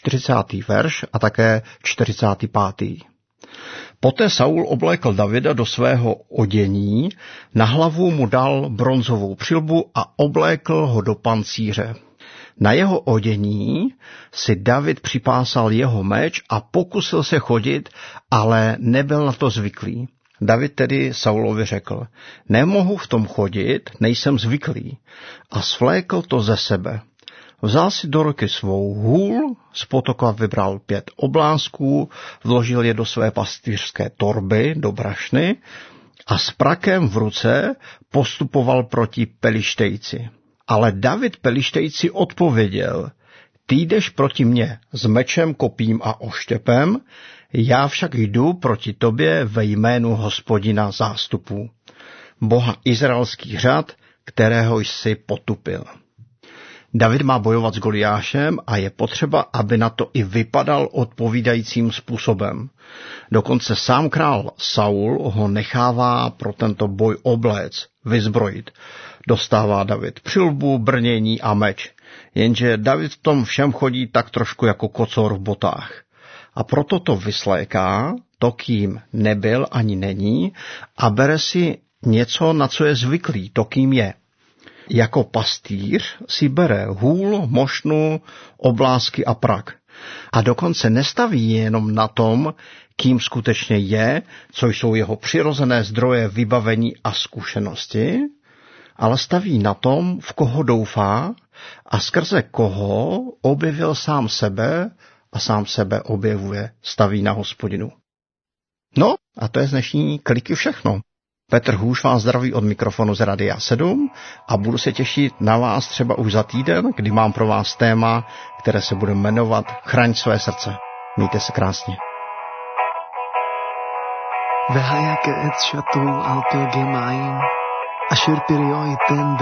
40. verš a také 45. Poté Saul oblékl Davida do svého odění, na hlavu mu dal bronzovou přilbu a oblékl ho do pancíře. Na jeho odění si David připásal jeho meč a pokusil se chodit, ale nebyl na to zvyklý. David tedy Saulovi řekl, nemohu v tom chodit, nejsem zvyklý. A svlékl to ze sebe. Vzal si do ruky svou hůl, z potoka vybral 5 oblázků, vložil je do své pastýřské torby, do brašny a s prakem v ruce postupoval proti Pelištejci. Ale David Pelištejci odpověděl, ty jdeš proti mně s mečem, kopím a oštěpem, já však jdu proti tobě ve jménu Hospodina zástupů, Boha izraelských řad, kterého jsi potupil. David má bojovat s Goliášem a je potřeba, aby na to i vypadal odpovídajícím způsobem. Dokonce sám král Saul ho nechává pro tento boj obléct, vyzbrojit. Dostává David přilbu, brnění a meč. Jenže David v tom všem chodí tak trošku jako kocor v botách. A proto to vysléká, to kým nebyl ani není, a bere si něco, na co je zvyklý, to kým je. Jako pastýř si bere hůl, mošnu, oblásky a prak. A dokonce nestaví jenom na tom, kým skutečně je, co jsou jeho přirozené zdroje vybavení a zkušenosti, ale staví na tom, v koho doufá a skrze koho objevil sám sebe a sám sebe objevuje, staví na Hospodinu. No a to je z dnešní Kliky všechno. Petr Hůš vás zdraví od mikrofonu z Radia 7 a budu se těšit na vás třeba už za týden, kdy mám pro vás téma, které se bude jmenovat Chraň své srdce. Mějte se krásně. והיה כעץ שתול על פלגי מים, אשר פריו ייתן